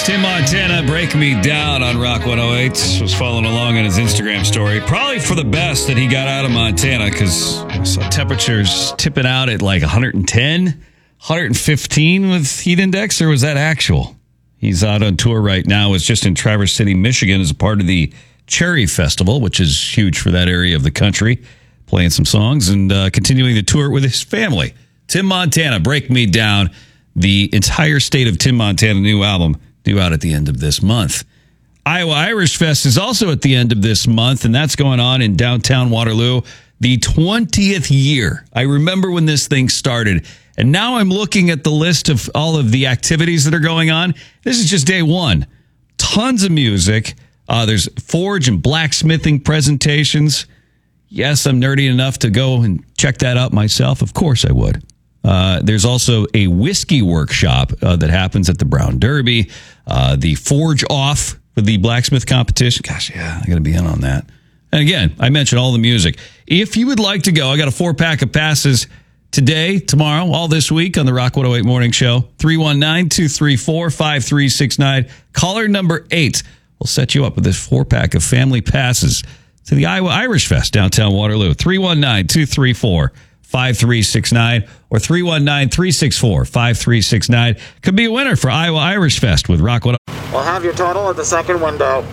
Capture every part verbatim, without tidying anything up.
Tim Montana, Break Me Down on Rock one oh eight. Was following along on his Instagram story. Probably for the best that he got out of Montana, because I saw temperatures tipping out at like one ten, one fifteen with heat index, or was that actual? He's out on tour right now. It's just in Traverse City, Michigan, as a part of the Cherry Festival, which is huge for that area of the country, playing some songs and uh, continuing the tour with his family. Tim Montana, Break Me Down, the entire state of Tim Montana new album, due out at the end of this month. Iowa Irish Fest is also at the end of this month, and that's going on in downtown Waterloo, the twentieth year. I remember when this thing started, and now I'm looking at the list of all of the activities that are going on. This is just day one. Tons of music. Uh, there's forge and blacksmithing presentations. Yes, I'm nerdy enough to go and check that out myself. Of course I would. Uh, there's also a whiskey workshop uh, that happens at the Brown Derby. Uh, the Forge Off for the blacksmith competition. Gosh, yeah, I got to be in on that. And again, I mentioned all the music. If you would like to go, I got a four pack of passes today, tomorrow, all this week on the Rock one oh eight Morning Show. three one nine, two three four, five three six nine. Caller number eight will set you up with this four pack of family passes to the Iowa Irish Fest downtown Waterloo. three one nine, two three four, five three six nine or three one nine, three six four, five three six nine. Could be a winner for Iowa Irish Fest with Rock one oh eight. We'll have your total at the second window.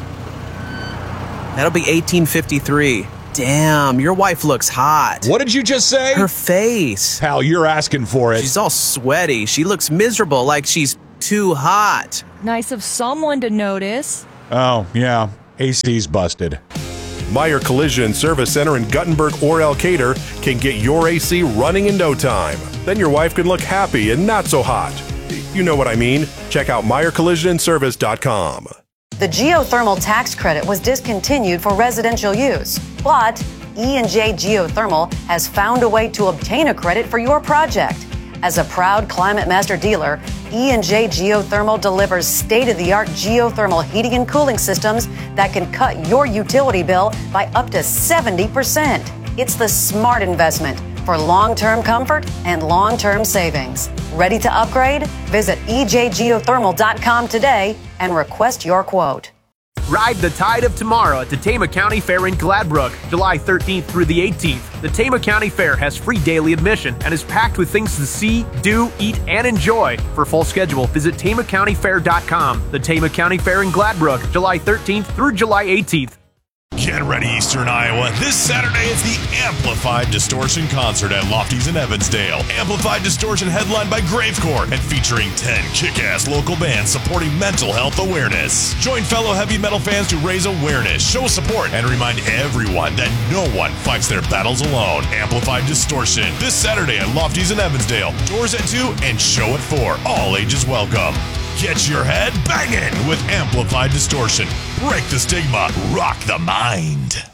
That'll be eighteen fifty-three. Damn, your wife looks hot. What did you just say? Her face. Pal, you're asking for it. She's all sweaty. She looks miserable, like she's too hot. Nice of someone to notice. Oh, yeah. A C's busted. Meyer Collision Service Center in Guttenberg or Elkader can get your A C running in no time. Then your wife can look happy and not so hot. You know what I mean. Check out Meyer Collision Service dot com. The geothermal tax credit was discontinued for residential use, but E and J Geothermal has found a way to obtain a credit for your project. As a proud Climate Master dealer, E and J Geothermal delivers state-of-the-art geothermal heating and cooling systems that can cut your utility bill by up to seventy percent. It's the smart investment for long-term comfort and long-term savings. Ready to upgrade? Visit E J geothermal dot com today and request your quote. Ride the tide of tomorrow at the Tama County Fair in Gladbrook, July thirteenth through the eighteenth. The Tama County Fair has free daily admission and is packed with things to see, do, eat, and enjoy. For full schedule, visit Tama County Fair dot com. The Tama County Fair in Gladbrook, July thirteenth through July eighteenth. Get ready, Eastern Iowa. This Saturday is the Amplified Distortion Concert at Lofties in Evansdale. Amplified Distortion headlined by Gravecore and featuring ten kick-ass local bands supporting mental health awareness. Join fellow heavy metal fans to raise awareness, show support, and remind everyone that no one fights their battles alone. Amplified Distortion, this Saturday at Lofties in Evansdale. Doors at two and show at four. All ages welcome. Get your head banging with Amplified Distortion. Break the stigma, rock the mind.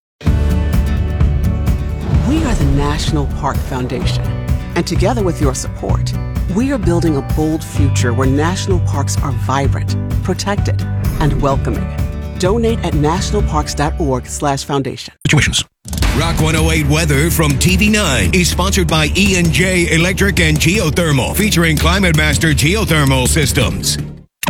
We are the National Park Foundation, and together with your support, we are building a bold future where national parks are vibrant, protected, and welcoming. Donate at national parks dot org slash foundation. Situations. Rock one oh eight Weather from T V nine is sponsored by E and J Electric and Geothermal, featuring Climate Master Geothermal Systems.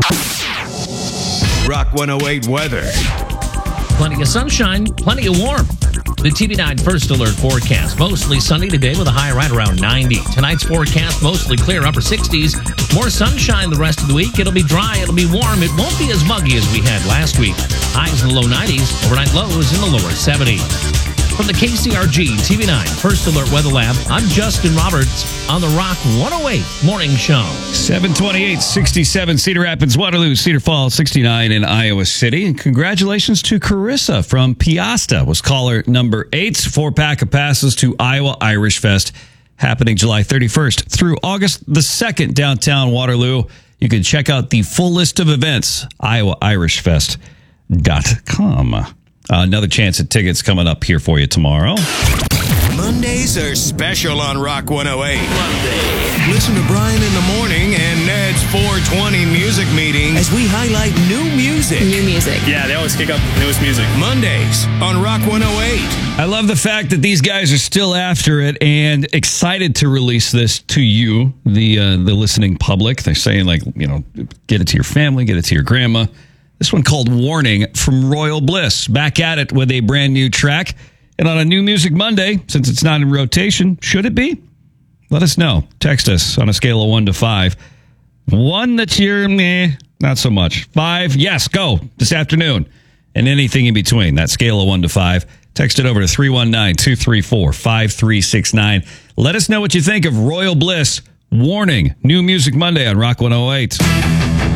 Rock one oh eight Weather. Plenty of sunshine, plenty of warm. The T V nine First Alert forecast. Mostly sunny today with a high right around ninety. Tonight's forecast mostly clear, upper sixties. More sunshine the rest of the week. It'll be dry, it'll be warm. It won't be as muggy as we had last week. Highs in the low nineties, overnight lows in the lower seventies. From the K C R G T V nine First Alert Weather Lab, I'm Justin Roberts on the Rock one oh eight Morning Show. seven twenty-eight, sixty-seven Cedar Rapids, Waterloo, Cedar Falls, sixty-nine in Iowa City. And congratulations to Carissa from Piasta, was caller number eight. Four pack of passes to Iowa Irish Fest, happening July thirty-first through August the second, downtown Waterloo. You can check out the full list of events, iowa irish fest dot com. Uh, another chance at tickets coming up here for you tomorrow. Mondays are special on Rock one oh eight. Monday. Listen to Brian in the morning and Ned's four twenty music meeting as we highlight new music. New music. Yeah, they always kick up the newest music. Mondays on Rock one oh eight. I love the fact that these guys are still after it and excited to release this to you, the uh, the listening public. They're saying, like, you know, get it to your family, get it to your grandma. This one called Warning from Royal Bliss. Back at it with a brand new track. And on a New Music Monday, since it's not in rotation, should it be? Let us know. Text us on a scale of one to five. One that's your meh, not so much. Five, yes, go this afternoon. And anything in between, that scale of one to five. Text it over to three one nine, two three four, five three six nine. Let us know what you think of Royal Bliss. Warning, New Music Monday on Rock one oh eight.